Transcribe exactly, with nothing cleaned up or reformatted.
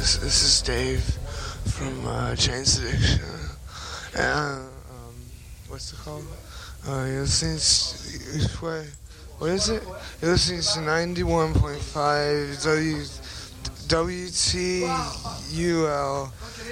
this, this is Dave from uh, Chains Addiction. And, um, what's it called? Uh, you're listening to, what, what is it? You're listening to ninety-one point five W, W T U L